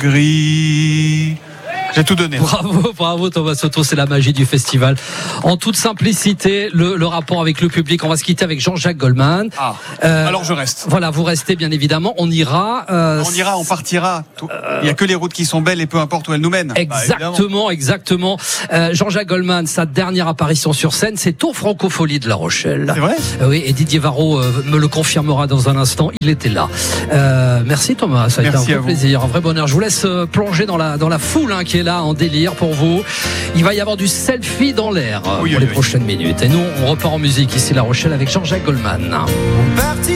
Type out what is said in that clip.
gris. J'ai tout donné. Bravo Thomas Soto, c'est la magie du festival. En toute simplicité, le rapport avec le public. On va se quitter avec Jean-Jacques Goldman. Alors je reste. Voilà, vous restez bien évidemment. On ira. On partira. Il n'y a que les routes qui sont belles et peu importe où elles nous mènent. Exactement. Jean-Jacques Goldman, sa dernière apparition sur scène, c'est au Francophonie de La Rochelle. C'est vrai ? Oui, et Didier Varro me le confirmera dans un instant. Il était là. Merci Thomas, ça a été un vrai plaisir, un vrai bonheur. Je vous laisse plonger dans la foule qui est là en délire pour vous. Il va y avoir du selfie dans l'air pour les prochaines minutes. Et nous, on repart en musique ici La Rochelle avec Jean-Jacques Goldman.